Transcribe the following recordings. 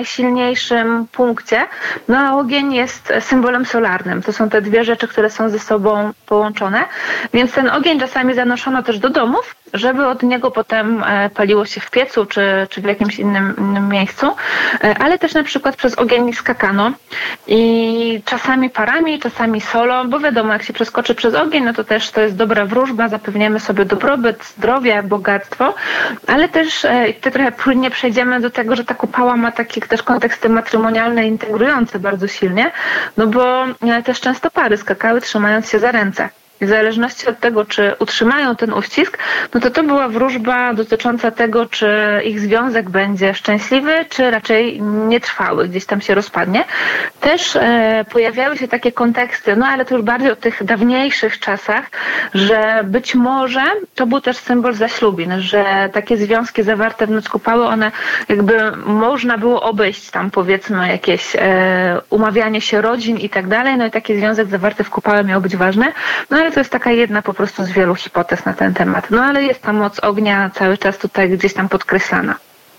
najsilniejszym punkcie, no a ogień jest symbolem solarnym. To są te dwie rzeczy, które są ze sobą połączone, więc ten ogień czasami zanoszono też do domów, żeby od niego potem paliło się w piecu czy w jakimś innym miejscu, ale też na przykład przez ogień skakano i czasami parami, czasami solo, bo wiadomo, jak się przeskoczy przez ogień, no to też to jest dobra wróżba, zapewniamy sobie dobrobyt, zdrowie, bogactwo, ale też tutaj trochę płynnie przejdziemy do tego, że ta kupała ma takie też konteksty matrymonialne integrujące bardzo silnie, no bo też często pary skakały trzymając się za ręce. I w zależności od tego, czy utrzymają ten uścisk, no to była wróżba dotycząca tego, czy ich związek będzie szczęśliwy, czy raczej nietrwały, gdzieś tam się rozpadnie. Też pojawiały się takie konteksty, no ale to już bardziej o tych dawniejszych czasach, że być może to był też symbol zaślubin, że takie związki zawarte w noc kupały, one jakby można było obejść tam powiedzmy jakieś umawianie się rodzin i tak dalej, no i taki związek zawarty w kupale miał być ważny, no ale to jest taka jedna po prostu z wielu hipotez na ten temat. No ale jest ta moc ognia cały czas tutaj gdzieś tam podkreślana.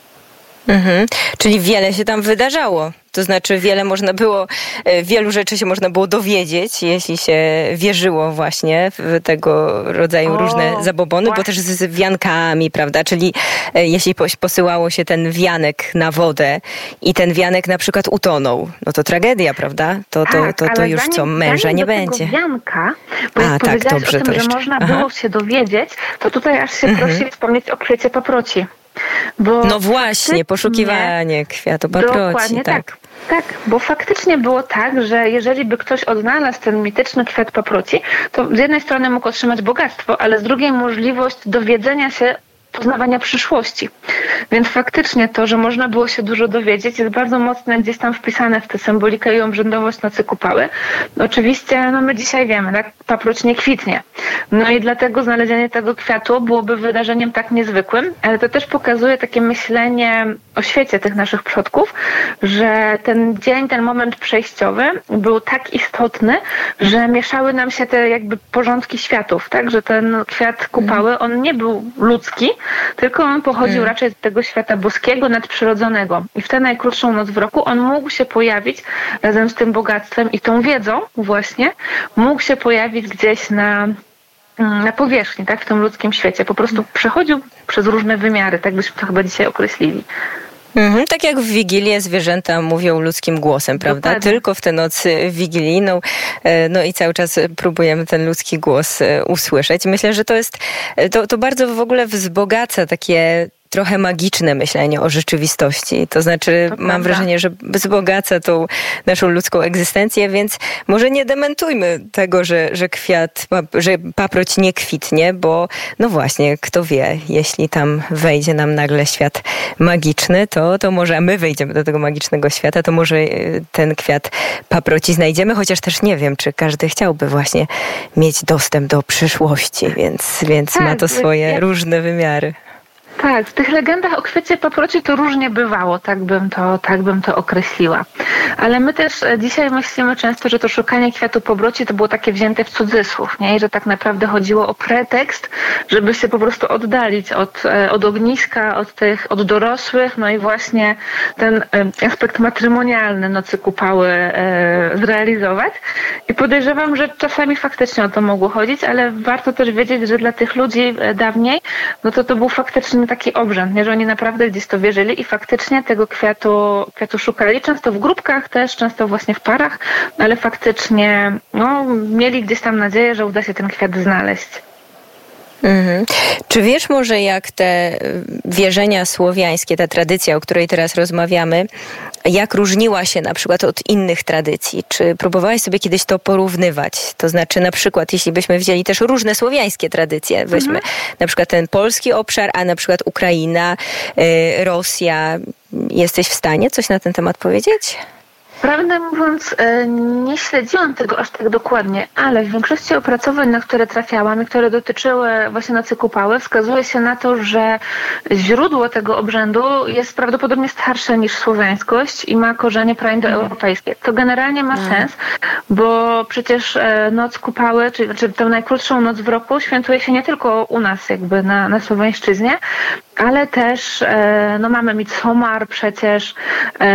Czyli wiele się tam wydarzało. To znaczy wielu rzeczy się można było dowiedzieć, jeśli się wierzyło właśnie w tego rodzaju różne zabobony, właśnie. Bo też z wiankami, prawda? Czyli jeśli posyłało się ten wianek na wodę i ten wianek na przykład utonął, no to tragedia, prawda? To już co, męża nie będzie. Wianka, bo jak powiedziałaś o tym, że można było się dowiedzieć, to tutaj aż się prosi wspomnieć o kwiecie paproci. No właśnie, poszukiwanie kwiatu paproci. Dokładnie tak. Tak, bo faktycznie było tak, że jeżeli by ktoś odnalazł ten mityczny kwiat paproci, to z jednej strony mógł otrzymać bogactwo, ale z drugiej możliwość dowiedzenia się, poznawania przyszłości. Więc faktycznie to, że można było się dużo dowiedzieć, jest bardzo mocno gdzieś tam wpisane w tę symbolikę i obrzędowość nocy kupały. Oczywiście, no my dzisiaj wiemy, tak, paproć nie kwitnie. No i dlatego znalezienie tego kwiatu byłoby wydarzeniem tak niezwykłym, ale to też pokazuje takie myślenie o świecie tych naszych przodków, że ten dzień, ten moment przejściowy był tak istotny, że mieszały nam się te jakby porządki światów, tak, że ten kwiat kupały, on nie był ludzki, tylko on pochodził raczej z tego świata boskiego, nadprzyrodzonego. I w tę najkrótszą noc w roku on mógł się pojawić razem z tym bogactwem i tą wiedzą właśnie, mógł się pojawić gdzieś na powierzchni, tak, w tym ludzkim świecie. Po prostu przechodził przez różne wymiary, tak byśmy to chyba dzisiaj określili. Tak jak w Wigilię zwierzęta mówią ludzkim głosem, prawda? Dokładnie. Tylko w tę noc wigilijną. No i cały czas próbujemy ten ludzki głos usłyszeć. Myślę, że to bardzo w ogóle wzbogaca takie trochę magiczne myślenie o rzeczywistości. To znaczy, mam wrażenie, że wzbogaca tą naszą ludzką egzystencję, więc może nie dementujmy tego, że paproć nie kwitnie, bo no właśnie, kto wie, jeśli tam wejdzie nam nagle świat magiczny, to może, a my wejdziemy do tego magicznego świata, to może ten kwiat paproci znajdziemy, chociaż też nie wiem, czy każdy chciałby właśnie mieć dostęp do przyszłości, więc ma to swoje różne wymiary. Tak, w tych legendach o kwiecie paproci to różnie bywało, tak bym to określiła. Ale my też dzisiaj myślimy często, że to szukanie kwiatu paproci to było takie wzięte w cudzysłów, nie? I że tak naprawdę chodziło o pretekst, żeby się po prostu oddalić od ogniska, od dorosłych, no i właśnie ten aspekt matrymonialny nocy kupały zrealizować. I podejrzewam, że czasami faktycznie o to mogło chodzić, ale warto też wiedzieć, że dla tych ludzi dawniej, no to był faktycznie taki obrzęd, nie? Że oni naprawdę gdzieś to wierzyli i faktycznie tego kwiatu szukali, często w grupkach też, często właśnie w parach, ale faktycznie mieli gdzieś tam nadzieję, że uda się ten kwiat znaleźć. Czy wiesz może, jak te wierzenia słowiańskie, ta tradycja, o której teraz rozmawiamy, jak różniła się na przykład od innych tradycji? Czy próbowałaś sobie kiedyś to porównywać? To znaczy na przykład, jeśli byśmy wzięli też różne słowiańskie tradycje, weźmy na przykład ten polski obszar, a na przykład Ukraina, Rosja. Jesteś w stanie coś na ten temat powiedzieć? Prawdę mówiąc, nie śledziłam tego aż tak dokładnie, ale w większości opracowań, na które trafiałam i które dotyczyły właśnie nocy kupały, wskazuje się na to, że źródło tego obrzędu jest prawdopodobnie starsze niż słowiańskość i ma korzenie praindoeuropejskie. To generalnie ma sens, bo przecież noc kupały, czy tę najkrótszą noc w roku świętuje się nie tylko u nas jakby na Słowiańszczyźnie, ale też mamy Midsommar przecież,